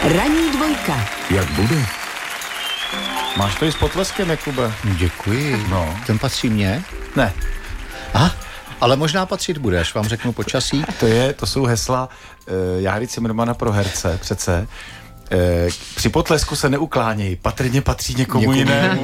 Ranní dvojka. Jak bude? Máš to i s potleskem, Jakube. Děkuji. No. Ten patří mně? Ne. Ale možná patřit bude, až vám řeknu počasí. To jsou hesla Járy Cimrmana pro herce přece. Při potlesku se neukláněj, patrně patří někomu jinému.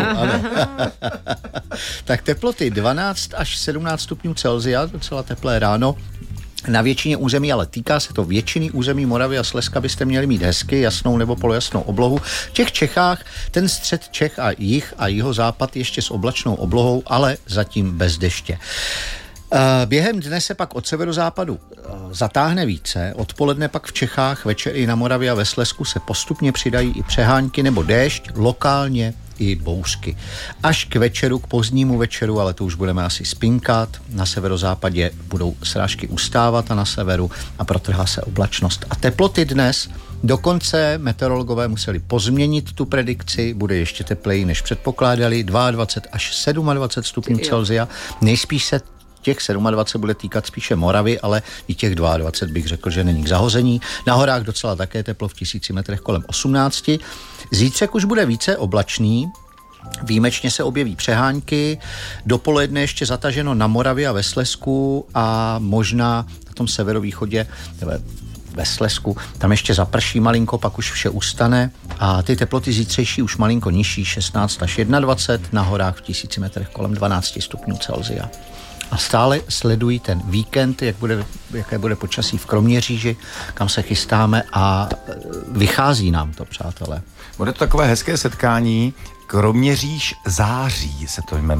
Tak teploty 12 až 17 stupňů Celsia, docela teplé ráno. Na většině území, ale týká se to většiny území Moravy a Slezska, byste měli mít hezky jasnou nebo polojasnou oblohu. V těch Čechách ten střed Čech a jih a jihozápad ještě s oblačnou oblohou, ale zatím bez deště. Během dne se pak od severozápadu zatáhne více, odpoledne pak v Čechách, večer i na Moravě a ve Slezsku se postupně přidají i přehánky nebo déšť, lokálně i bouřky. Až k večeru, k pozdnímu večeru, ale to už budeme asi spinkat, na severozápadě budou srážky ustávat a na severu a protrhá se oblačnost. A teploty dnes dokonce meteorologové museli pozměnit tu predikci, bude ještě tepleji, než předpokládali, 22 až 27 stupňů Celsia, nejspíš se těch 27 bude týkat spíše Moravy, ale i těch 22 bych řekl, že není k zahození. Na horách docela také teplo v 1000 metrech kolem 18. Zítřek už bude více oblačný, výjimečně se objeví přehánky, dopoledne ještě zataženo na Moravě a ve Slezsku a možná na tom severovýchodě ve Slezsku, tam ještě zaprší malinko, pak už vše ustane a ty teploty zítřejší už malinko nižší, 16 až 21, na horách v 1000 metrech kolem 12 stupňů Celsia. A stále sledují ten víkend, jaké bude počasí v Kroměříži, kam se chystáme a vychází nám to, přátelé. Bude to takové hezké setkání, Kroměříž září se to jmenuje.